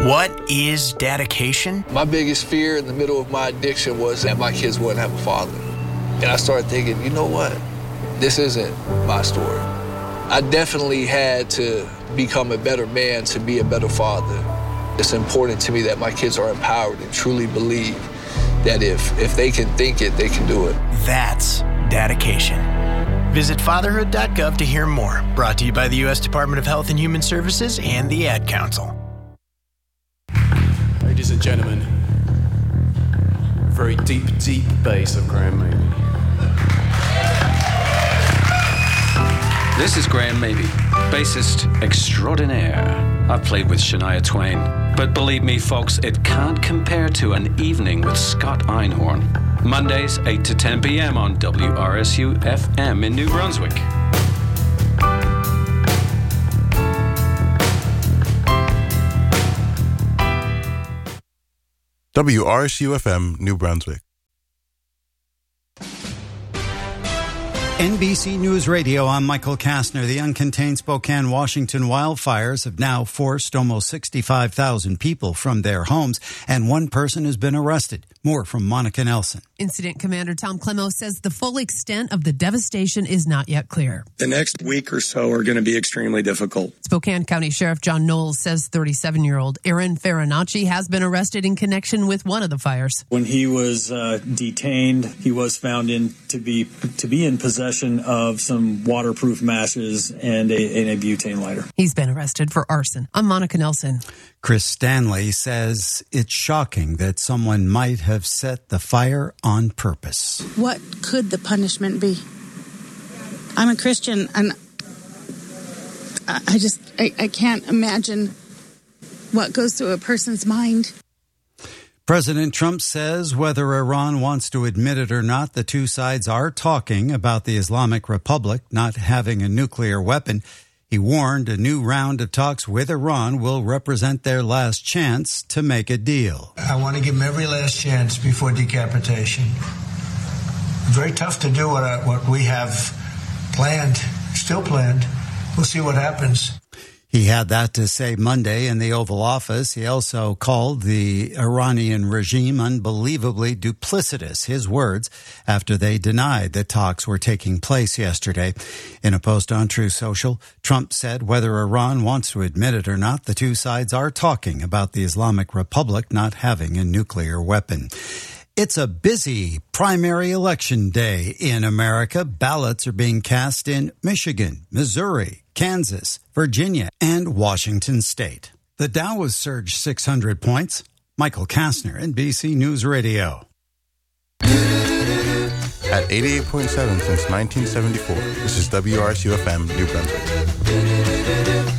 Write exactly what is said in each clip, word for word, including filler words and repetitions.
What is dedication? My biggest fear in the middle of my addiction was that my kids wouldn't have a father. And I started thinking, you know what? This isn't my story. I definitely had to become a better man to be a better father. It's important to me that my kids are empowered and truly believe that if, if they can think it, they can do it. That's dedication. Visit fatherhood dot gov to hear more. Brought to you by the U S Department of Health and Human Services and the Ad Council. Ladies and gentlemen, very deep, deep bass of Graham Maby. This is Graham Maby, bassist extraordinaire. I've played with Shania Twain, but believe me, folks, it can't compare to an evening with Scott Einhorn. Mondays, eight to ten p.m. on W R S U F M in New Brunswick. W R S U F M, New Brunswick. N B C News Radio, I'm Michael Kastner. The uncontained Spokane, Washington wildfires have now forced almost sixty-five thousand people from their homes, and one person has been arrested. More from Monica Nelson. Incident Commander Tom Clemo says the full extent of the devastation is not yet clear. The next week or so are going to be extremely difficult. Spokane County Sheriff John Knowles says thirty-seven-year-old Aaron Farinacci has been arrested in connection with one of the fires. When he was uh, detained, he was found in to be to be in possession of some waterproof matches and a, and a butane lighter. He's been arrested for arson. I'm Monica Nelson. Chris Stanley says it's shocking that someone might have set the fire on purpose. What could the punishment be? I'm a Christian, and I just, I, I can't imagine what goes through a person's mind. President Trump says whether Iran wants to admit it or not, the two sides are talking about the Islamic Republic not having a nuclear weapon. He warned a new round of talks with Iran will represent their last chance to make a deal. I want to give them every last chance before decapitation. Very tough to do what, I, what we have planned, still planned. We'll see what happens. He had that to say Monday in the Oval Office. He also called the Iranian regime unbelievably duplicitous, his words, after they denied that talks were taking place yesterday. In a post on Truth Social, Trump said whether Iran wants to admit it or not, the two sides are talking about the Islamic Republic not having a nuclear weapon. It's a busy primary election day in America. Ballots are being cast in Michigan, Missouri, Kansas, Virginia, and Washington State. The Dow has surged six hundred points. Michael Kastner, N B C News Radio. At eighty-eight point seven since nineteen seventy-four, this is W R S U F M, New Brunswick.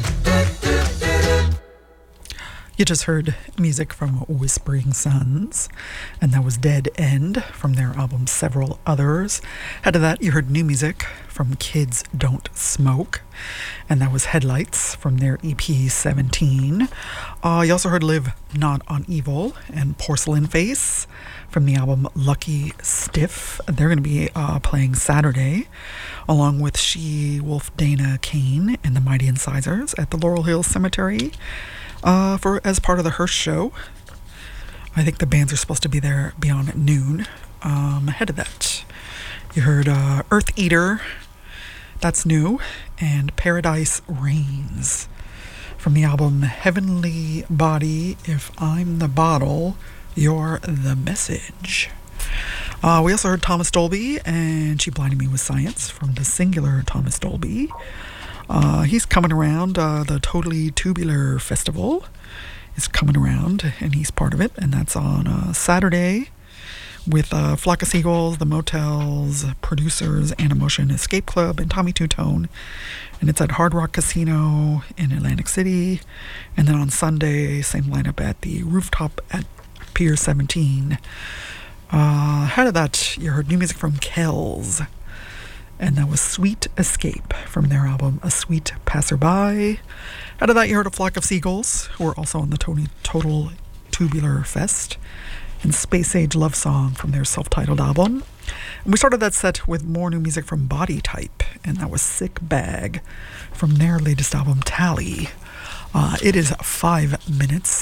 You just heard music from Whispering Suns, and that was Dead End from their album Several Others. Ahead of that, you heard new music from Kids Don't Smoke, and that was Headlights from their E P seventeen. Uh, you also heard Live Not on Evil and Porcelain Face from the album Lucky Stiff. They're going to be uh, playing Saturday, along with She, Wolf, Dana, Kane, and the Mighty Incisors at the Laurel Hill Cemetery. Uh, for as part of the Hearst show. I think the bands are supposed to be there beyond noon. Um, ahead of that, you heard uh, Earth Eater, that's new, and Paradise Reigns from the album Heavenly Body, If I'm the Bottle, You're the Message. Uh, we also heard Thomas Dolby and She Blinded Me with Science from the singular Thomas Dolby. Uh, he's coming around. Uh, the Totally Tubular Festival is coming around, and he's part of it. And that's on uh, Saturday with uh, Flock of Seagulls, The Motels, Producers, Animotion Escape Club, and Tommy Two-Tone. And it's at Hard Rock Casino in Atlantic City. And then on Sunday, same lineup at the Rooftop at Pier seventeen. Uh, ahead of that, you heard new music from Kells. And that was Sweet Escape from their album A Sweet Passerby. Out of that, you heard a Flock of Seagulls, who are also on the Tony Total Tubular Fest, and Space Age Love Song from their self-titled album. And we started that set with more new music from Body Type, and that was Sick Bag from their latest album, Tally. Uh, it is five minutes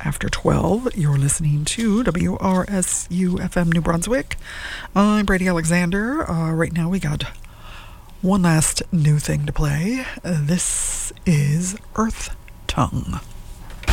after twelve. You're listening to W R S U F M New Brunswick. I'm Brady Alexander. Uh, right now we got one last new thing to play. Uh, this is Earth Tongue.